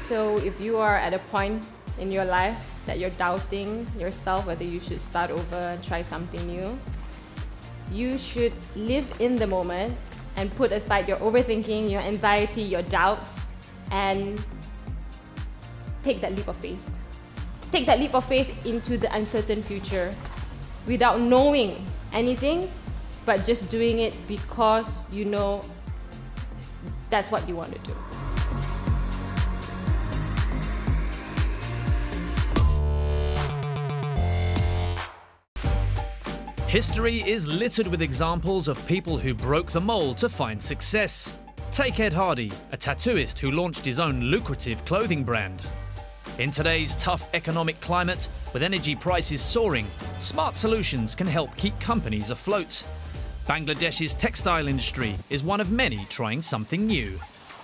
So if you are at a point in your life that you're doubting yourself whether you should start over and try something new, you should live in the moment and put aside your overthinking, your anxiety, your doubts, and take that leap of faith. Take that leap of faith into the uncertain future without knowing anything, but just doing it because you know that's what you want to do. History is littered with examples of people who broke the mold to find success. Take Ed Hardy, a tattooist who launched his own lucrative clothing brand. In today's tough economic climate, with energy prices soaring, smart solutions can help keep companies afloat. Bangladesh's textile industry is one of many trying something new.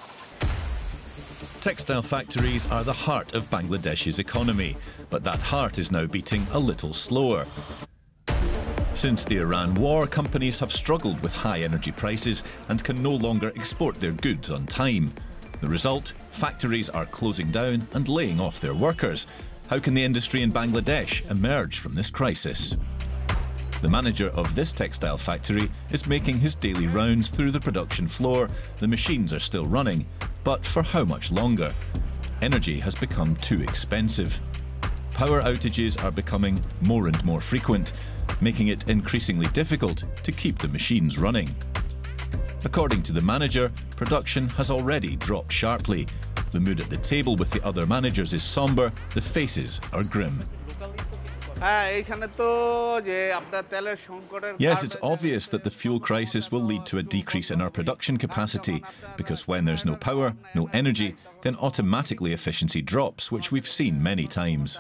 Textile factories are the heart of Bangladesh's economy, but that heart is now beating a little slower. Since the Iran war, companies have struggled with high energy prices and can no longer export their goods on time. The result? Factories are closing down and laying off their workers. How can the industry in Bangladesh emerge from this crisis? The manager of this textile factory is making his daily rounds through the production floor. The machines are still running, but for how much longer? Energy has become too expensive. Power outages are becoming more and more frequent, making it increasingly difficult to keep the machines running. According to the manager, production has already dropped sharply. The mood at the table with the other managers is somber, the faces are grim. Yes, it's obvious that the fuel crisis will lead to a decrease in our production capacity, because when there's no power, no energy, then automatically efficiency drops, which we've seen many times.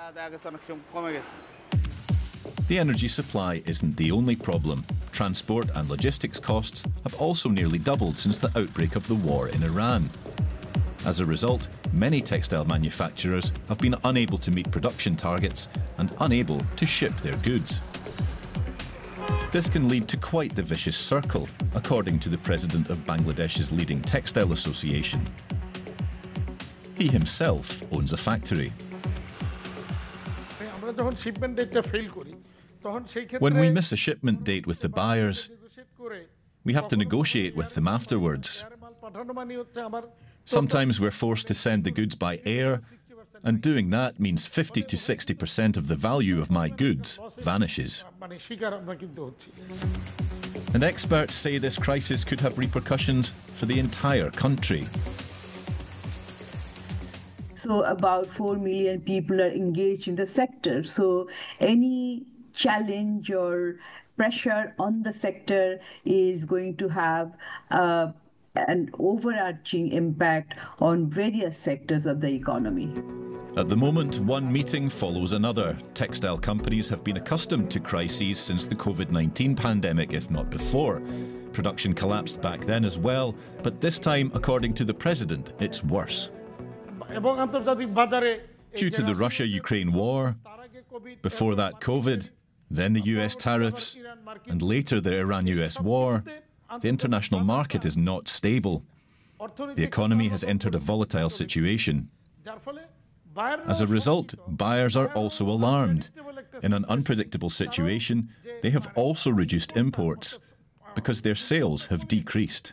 The energy supply isn't the only problem. Transport and logistics costs have also nearly doubled since the outbreak of the war in Iran. As a result, many textile manufacturers have been unable to meet production targets and unable to ship their goods. This can lead to quite the vicious circle, according to the president of Bangladesh's leading textile association. He himself owns a factory. When we miss a shipment date with the buyers, we have to negotiate with them afterwards. Sometimes we're forced to send the goods by air, and doing that means 50 to 60% of the value of my goods vanishes. And experts say this crisis could have repercussions for the entire country. So about 4 million people are engaged in the sector. So any challenge or pressure on the sector is going to have an overarching impact on various sectors of the economy. At the moment, one meeting follows another. Textile companies have been accustomed to crises since the COVID-19 pandemic, if not before. Production collapsed back then as well, but this time, according to the president, it's worse. Due to the Russia-Ukraine war, before that COVID, then the US tariffs, and later the Iran-US war, the international market is not stable. The economy has entered a volatile situation. As a result, buyers are also alarmed. In an unpredictable situation, they have also reduced imports because their sales have decreased.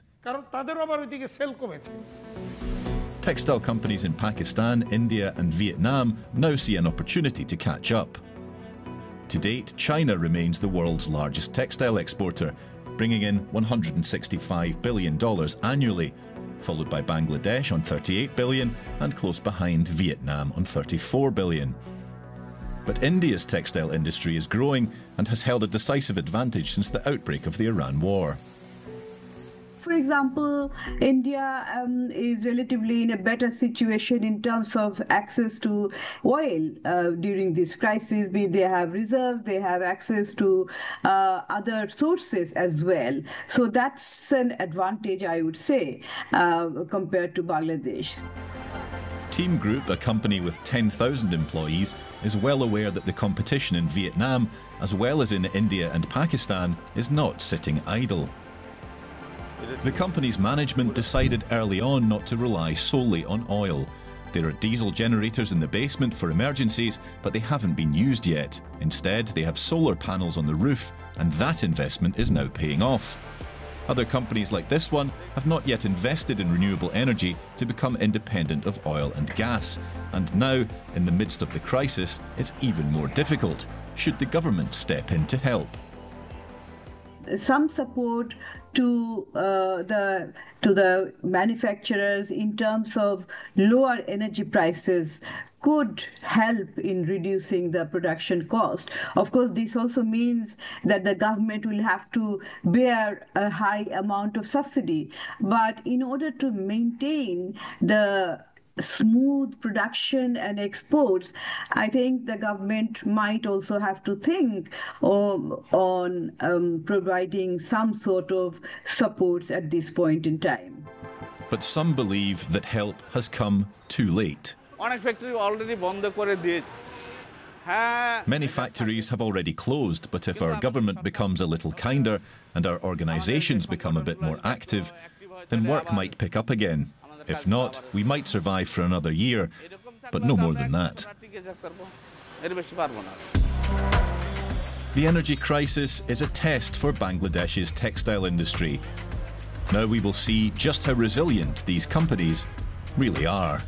Textile companies in Pakistan, India and Vietnam now see an opportunity to catch up. To date, China remains the world's largest textile exporter, bringing in $165 billion annually, followed by Bangladesh on $38 billion and close behind Vietnam on $34 billion. But India's textile industry is growing and has held a decisive advantage since the outbreak of the Iran war. For example, India is relatively in a better situation in terms of access to oil during this crisis. They have reserves, they have access to other sources as well. So that's an advantage, I would say, compared to Bangladesh. Team Group, a company with 10,000 employees, is well aware that the competition in Vietnam, as well as in India and Pakistan, is not sitting idle. The company's management decided early on not to rely solely on oil. There are diesel generators in the basement for emergencies, but they haven't been used yet. Instead, they have solar panels on the roof, and that investment is now paying off. Other companies like this one have not yet invested in renewable energy to become independent of oil and gas. And now, in the midst of the crisis, it's even more difficult. Should the government step in to help? Some support to the manufacturers in terms of lower energy prices could help in reducing the production cost. Of course, this also means that the government will have to bear a high amount of subsidy. But in order to maintain the smooth production and exports, I think the government might also have to think on providing some sort of supports at this point in time. But some believe that help has come too late. Many factories have already closed, but if our government becomes a little kinder and our organisations become a bit more active, then work might pick up again. If not, we might survive for another year, but no more than that. The energy crisis is a test for Bangladesh's textile industry. Now we will see just how resilient these companies really are.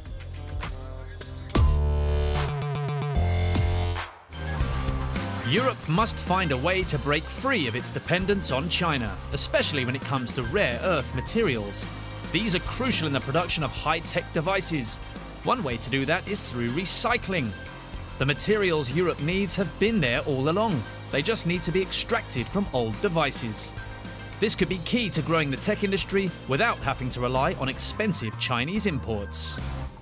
Europe must find a way to break free of its dependence on China, especially when it comes to rare earth materials. These are crucial in the production of high-tech devices. One way to do that is through recycling. The materials Europe needs have been there all along. They just need to be extracted from old devices. This could be key to growing the tech industry without having to rely on expensive Chinese imports.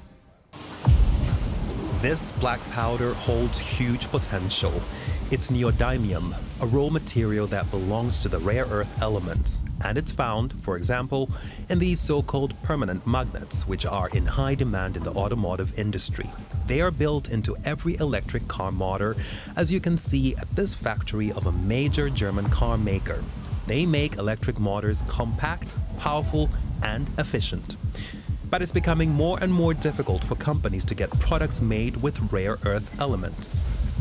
This black powder holds huge potential. It's neodymium, a raw material that belongs to the rare earth elements, and it's found, for example, in these so-called permanent magnets, which are in high demand in the automotive industry. They are built into every electric car motor, as you can see at this factory of a major German car maker. They make electric motors compact, powerful, and efficient. But it's becoming more and more difficult for companies to get products made with rare earth elements.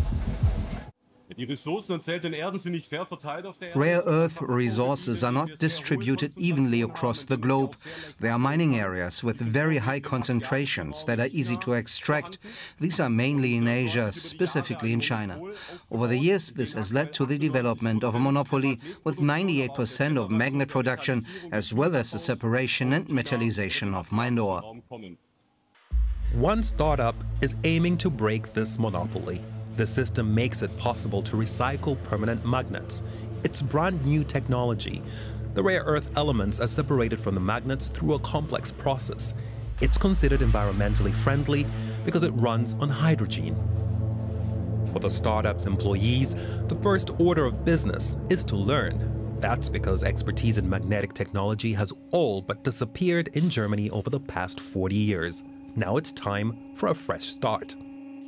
Rare earth resources are not distributed evenly across the globe. There are mining areas with very high concentrations that are easy to extract. These are mainly in Asia, specifically in China. Over the years, this has led to the development of a monopoly with 98% of magnet production, as well as the separation and metallization of mined ore. One startup is aiming to break this monopoly. The system makes it possible to recycle permanent magnets. It's brand new technology. The rare earth elements are separated from the magnets through a complex process. It's considered environmentally friendly because it runs on hydrogen. For the startup's employees, the first order of business is to learn. That's because expertise in magnetic technology has all but disappeared in Germany over the past 40 years. Now it's time for a fresh start.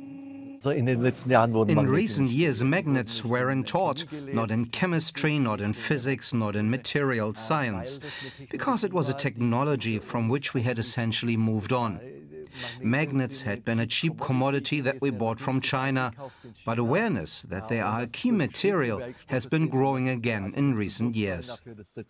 In recent years, magnets weren't taught, not in chemistry, not in physics, not in material science, because it was a technology from which we had essentially moved on. Magnets had been a cheap commodity that we bought from China, but awareness that they are a key material has been growing again in recent years.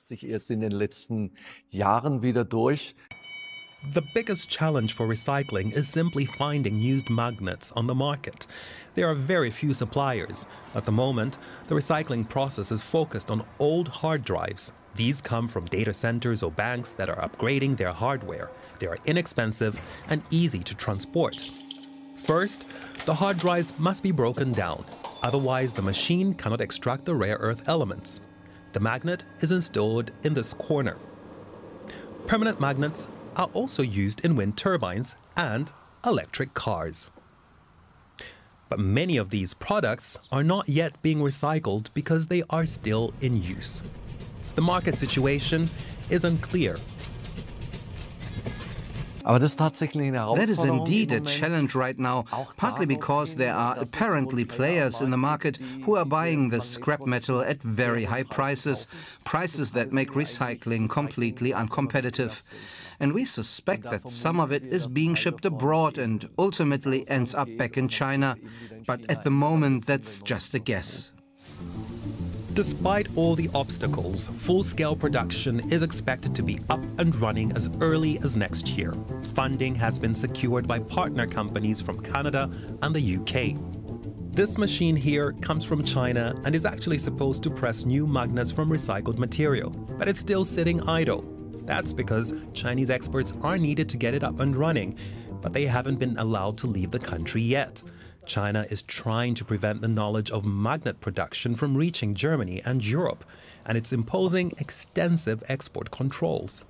The biggest challenge for recycling is simply finding used magnets on the market. There are very few suppliers. At the moment, the recycling process is focused on old hard drives. These come from data centers or banks that are upgrading their hardware. They are inexpensive and easy to transport. First, the hard drives must be broken down. Otherwise, the machine cannot extract the rare earth elements. The magnet is installed in this corner. Permanent magnets are also used in wind turbines and electric cars. But many of these products are not yet being recycled because they are still in use. The market situation is unclear. That is indeed a challenge right now, partly because there are apparently players in the market who are buying the scrap metal at very high prices, prices that make recycling completely uncompetitive. And we suspect that some of it is being shipped abroad and ultimately ends up back in China. But at the moment, that's just a guess. Despite all the obstacles, full-scale production is expected to be up and running as early as next year. Funding has been secured by partner companies from Canada and the UK. This machine here comes from China and is actually supposed to press new magnets from recycled material, but it's still sitting idle. That's because Chinese experts are needed to get it up and running, but they haven't been allowed to leave the country yet. China is trying to prevent the knowledge of magnet production from reaching Germany and Europe, and it's imposing extensive export controls.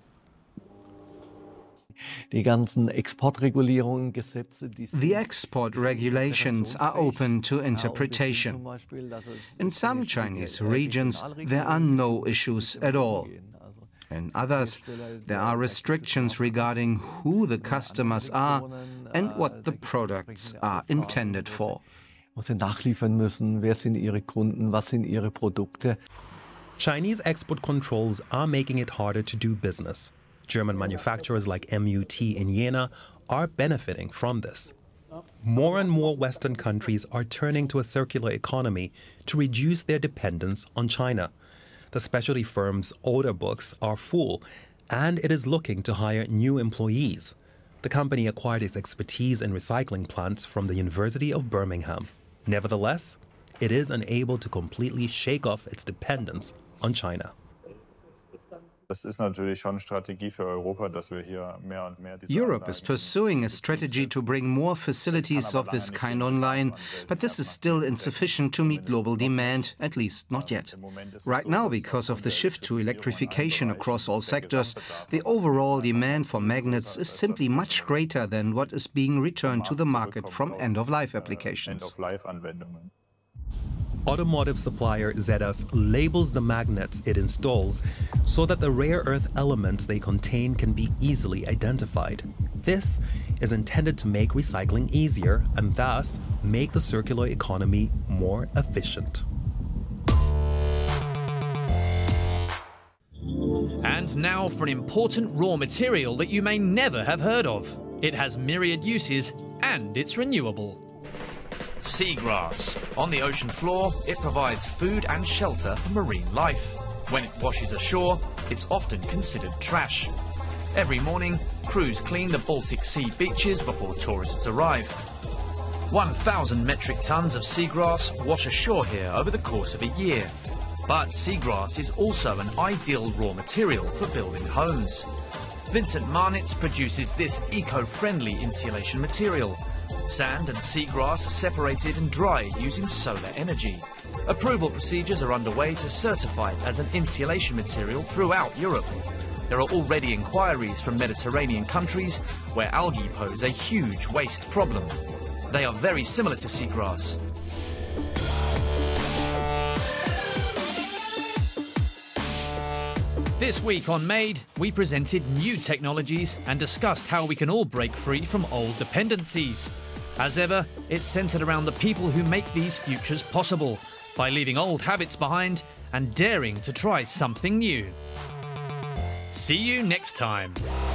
The export regulations are open to interpretation. In some Chinese regions, there are no issues at all. In others, there are restrictions regarding who the customers are and what the products are intended for. Chinese export controls are making it harder to do business. German manufacturers like MUT in Jena are benefiting from this. More and more Western countries are turning to a circular economy to reduce their dependence on China. The specialty firm's order books are full, and it is looking to hire new employees. The company acquired its expertise in recycling plants from the University of Birmingham. Nevertheless, it is unable to completely shake off its dependence on China. Europe is pursuing a strategy to bring more facilities of this kind online, but this is still insufficient to meet global demand, at least not yet. Right now, because of the shift to electrification across all sectors, the overall demand for magnets is simply much greater than what is being returned to the market from end-of-life applications. Automotive supplier ZF labels the magnets it installs so that the rare earth elements they contain can be easily identified. This is intended to make recycling easier and thus make the circular economy more efficient. And now for an important raw material that you may never have heard of. It has myriad uses and it's renewable. Seagrass. On the ocean floor, it provides food and shelter for marine life. When it washes ashore, it's often considered trash. Every morning, crews clean the Baltic Sea beaches before tourists arrive. 1,000 metric tons of seagrass wash ashore here over the course of a year. But seagrass is also an ideal raw material for building homes. Vincent Marnitz produces this eco-friendly insulation material. Sand and seagrass are separated and dried using solar energy. Approval procedures are underway to certify it as an insulation material throughout Europe. There are already inquiries from Mediterranean countries where algae pose a huge waste problem. They are very similar to seagrass. This week on Made, we presented new technologies and discussed how we can all break free from old dependencies. As ever, it's centered around the people who make these futures possible, by leaving old habits behind and daring to try something new. See you next time.